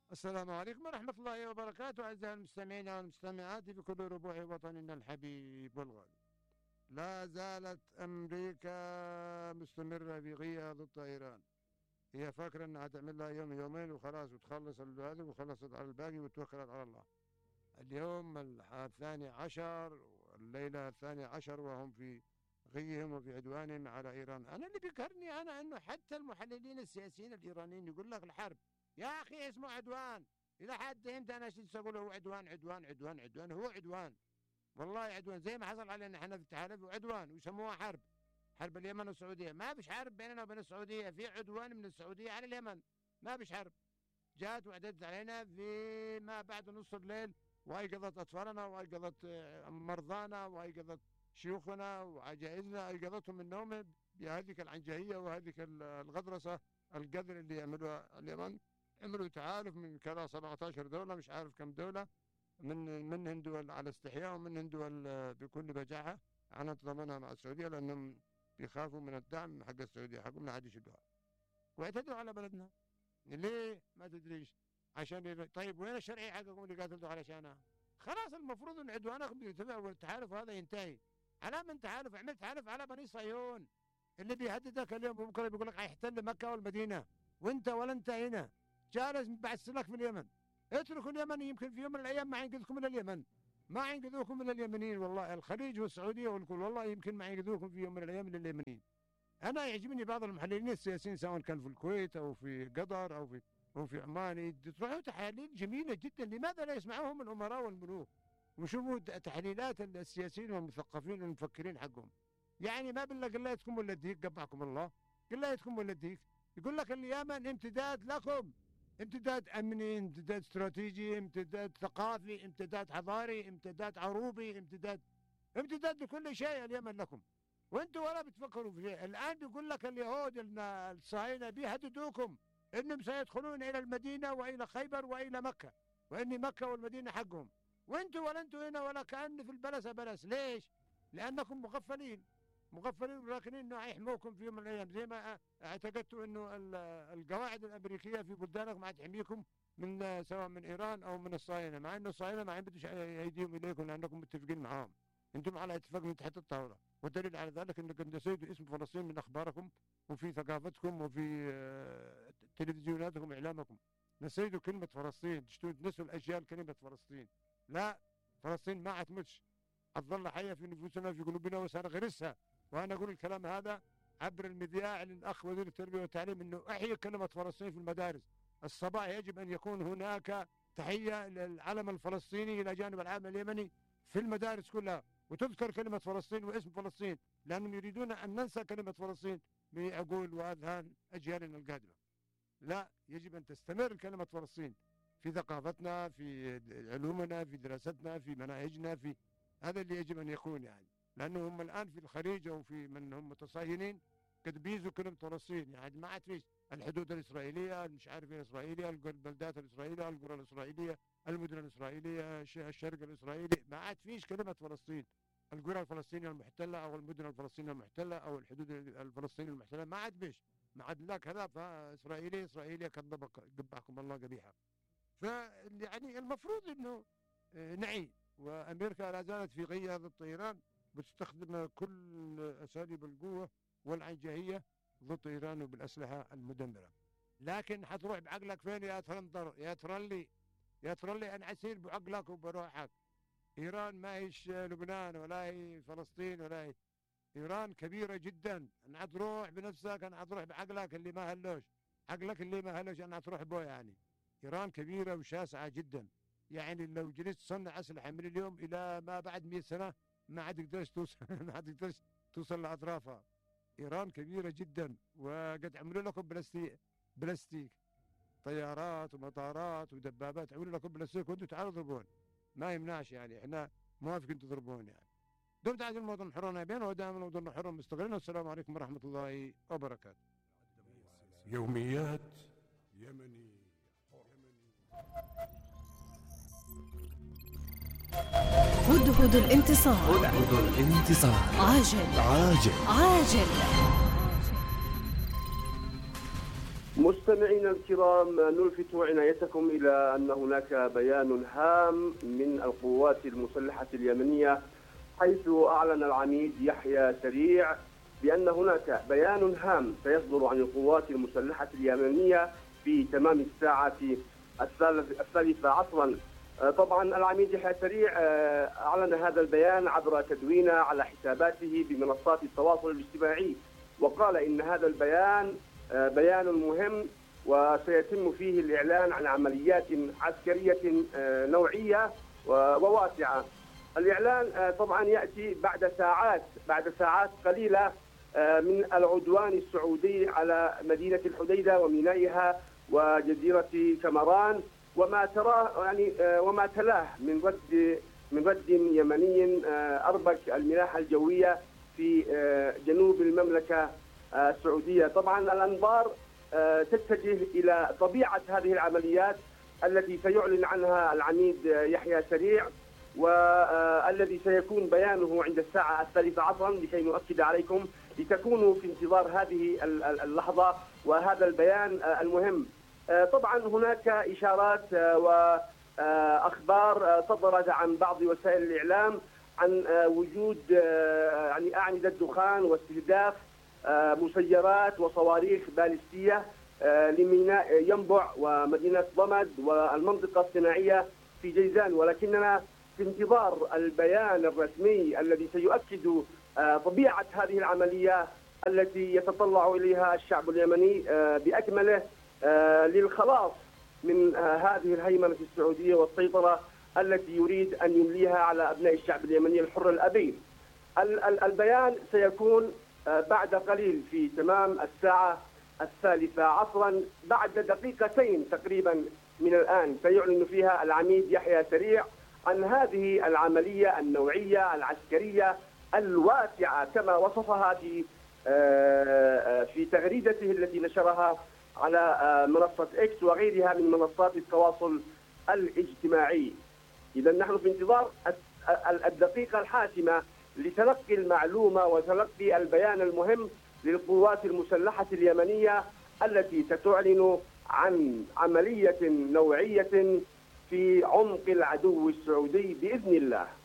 السلام عليكم ورحمة الله وبركاته. أعزائي المستمعين والمستمعات في كل ربوع وطننا الحبيب والغالي، لا زالت أمريكا مستمرة في غياب الطيران. هي فاكرة أنها تعمل لها يوم يومين وخلاص وتخلص هذا وخلصت على الباقي وتوكلت على الله. اليوم 12 والليلة 12 وهم في غيهم وفي عدوانهم على إيران. أنا اللي بيقهرني أنه حتى المحللين السياسيين الإيرانيين يقول لك الحرب. يا أخي اسمه عدوان. إلى حد إمتى أنا أقول هو عدوان عدوان عدوان عدوان؟ هو عدوان والله عدوان، زي ما حصل علينا احنا في التحالف وعدوان ويسموها حرب. حرب اليمن والسعودية. ما فيش حرب بيننا وبين السعودية، في عدوان من السعودية على اليمن، ما فيش حرب. جات وعدت علينا في ما بعد نص الليل وأيقظت أطفالنا وأيقظت مرضانا وأيقظت شيوخنا وعجائزنا، أيقظتهم من نومهم بهذه العنجهية وهذه الغطرسة القذر اللي يعملوها اليمن. عملوا تعارف من كذا 17 دولة، مش عارف كم دولة، منهن دول على استحياء ومنهن دول بكل بجاحة على تضامنها مع السعودية، لأنهم بيخافوا من الدعم حق السعودية، حقهم ما حد يشدوها، واعتدوا على بلدنا. ليه؟ ما تدريش. عشان طيب وين الشرعية حقكم اللي قاتلتوا علشانها؟ خلاص المفروض ان عدوانكم يتبع والتحالف هذا ينتهي. على من تحالف؟ عمل تحالف على بني صهيون اللي بيهددك اليوم بكره بيقول لك حيحتل مكة والمدينة، وانت ولا انت هنا جالس بعث لك في اليمن. اتركوا اليمن، يمكن في يوم من الايام ما ينقذكم من اليمن، ما ينقذوكم من اليمنيين. والله الخليج والسعوديه والكل والله يمكن ما ينقذوكم في يوم من الايام من اليمنيين. انا يعجبني بعض المحللين السياسيين سواء كان في الكويت او في قطر او في عمان، تروحوا تحاليل جميله جدا. لماذا لا يسمعوهم الامراء والملوك وشوفوا تحليلات السياسيين والمثقفين والمفكرين حقهم؟ يعني ما بالله قلايتكم ولا الديك، قبعكم الله، قلايتكم ولا الديك. يقول لك اليمن امتداد لكم، امتداد امني، امتداد استراتيجي، امتداد ثقافي، امتداد حضاري، امتداد عروبي، امتداد لكل شيء اليمن لكم، وانتم ولا بتفكروا في شيء. الان بيقول لك اليهود الصهاينه بيهددوكم انهم سيدخلون الى المدينه والى خيبر والى مكه، وان مكه والمدينه حقهم، وانتم ولا انتم هنا ولا كأن في البلسه بلس. ليش؟ لانكم مغفلين راكنين انه يحموكم في يوم من الايام، زي ما اعتقدتوا انه القواعد الامريكيه في بلدانكم ما تحميكم من سواء من ايران او من الصهاينه، مع انه الصهاينه ما عندوش ايديهم اليكم لانكم متفقين معاهم، انتم على اتفاق من تحت الطاوله. والدليل على ذلك انكم نسيتوا اسم فلسطين من اخباركم وفي ثقافتكم وفي تلفزيوناتكم واعلامكم. نسيتوا كلمه فلسطين، نسوا الاجيال كلمه فلسطين. لا، فلسطين ما عتمتش، حتظل حيه في نفوسنا في قلوبنا وسنغرسها. وانا اقول الكلام هذا عبر المذياع للاخ وزير التربيه والتعليم انه احيي كلمه فلسطين في المدارس. الصباح يجب ان يكون هناك تحيه للعلم الفلسطيني الى جانب العلم اليمني في المدارس كلها، وتذكر كلمه فلسطين واسم فلسطين، لانهم يريدون ان ننسى كلمه فلسطين بعقول واذهان اجيالنا القادمه. لا، يجب ان تستمر كلمه فلسطين في ثقافتنا، في علومنا، في دراستنا، في مناهجنا، في هذا اللي يجب ان يكون يعني. لانه هم الان في الخليج او في من هم متصهينين قد بيزوا كلمه فلسطين، يعني ما عاد فيش الحدود الاسرائيليه، مش عارف الاسرائيليه، البلدات الاسرائيليه، القرى الاسرائيليه، المدن الاسرائيليه، الشرق الاسرائيلي، ما عاد فيش كلمه فلسطين. القرى الفلسطينيه المحتله او المدن الفلسطينيه المحتله او الحدود الفلسطينيه المحتله ما عاد فيش، ما عاد لك هذا فاسرائيليه كذبك قبحكم الله قبيحه. فيعني المفروض انه نعي. وامريكا لا زالت في غياب الطيران، بتستخدم كل اساليب القوه والعنجهيه ضد ايران وبالاسلحه المدمره. لكن حتروح بعقلك فين يا ترندر يا ترلي يا ترلي؟ انا اسير بعقلك وبروحك. ايران ما هيش لبنان ولا هي فلسطين ولا هي. ايران كبيره جدا. انا حتروح بنفسك، انا حتروح بعقلك اللي ما هلوش، عقلك اللي ما هلوش انا حتروح بو يعني. ايران كبيره وشاسعه جدا، يعني لو جلست تصنع اسلحه من اليوم الى ما بعد 100 سنه ما عاد تقدرش توصل ما عاد تقدرش توصل لاطرافها. ايران كبيره جدا، وقد عملوا لكم بلاستيك طيارات ومطارات ودبابات، عملوا لكم بلاستيك وانتم تعالوا تضربون، ما يمنعش يعني، احنا موافقين تضربون يعني. دمت عزيز الموطن الحرون بين ودائما الموطن الحر مستقلين. والسلام عليكم ورحمه الله وبركاته. يوميات يمني. هدهد الانتصار. عاجل. عاجل. عاجل. مستمعينا الكرام، نلفت عنايتكم إلى أن هناك بيان هام من القوات المسلحة اليمنية، حيث أعلن العميد يحيى سريع بأن هناك بيان هام سيصدر عن القوات المسلحة اليمنية في تمام الساعة 3 عصرا. طبعا العميد يحيى سريع أعلن هذا البيان عبر تدوينه على حساباته بمنصات التواصل الاجتماعي، وقال إن هذا البيان بيان مهم وسيتم فيه الإعلان عن عمليات عسكرية نوعية وواسعة. الإعلان طبعا يأتي بعد ساعات قليلة من العدوان السعودي على مدينة الحديدة ومينائها وجزيرة كمران، وما تلاه من رد يمني أربك الملاحة الجوية في جنوب المملكة السعودية. طبعا الأنظار تتجه إلى طبيعة هذه العمليات التي سيعلن عنها العميد يحيى سريع، والذي سيكون بيانه عند الساعة 3 عصرا، لكي نؤكد عليكم لتكونوا في انتظار هذه اللحظة وهذا البيان المهم. طبعا هناك إشارات وأخبار صدرت عن بعض وسائل الإعلام عن وجود أعمدة دخان واستهداف مسيرات وصواريخ باليستية لميناء ينبع ومدينة ضمد والمنطقة الصناعية في جيزان، ولكننا في انتظار البيان الرسمي الذي سيؤكد طبيعة هذه العملية التي يتطلع إليها الشعب اليمني بأكمله للخلاص من هذه الهيمنة السعودية والسيطرة التي يريد أن يمليها على أبناء الشعب اليمني الحر الأبي. البيان سيكون بعد قليل في تمام الساعة 3 عصرا، بعد دقيقتين تقريبا من الآن سيعلن فيها العميد يحيى سريع عن هذه العملية النوعية العسكرية الواسعة كما وصفها في تغريدته التي نشرها على منصة إكس وغيرها من منصات التواصل الاجتماعي. إذا نحن في انتظار الدقيقة الحاسمة لتلقي المعلومة وتلقي البيان المهم للقوات المسلحة اليمنية التي ستعلن عن عملية نوعية في عمق العدو السعودي بإذن الله.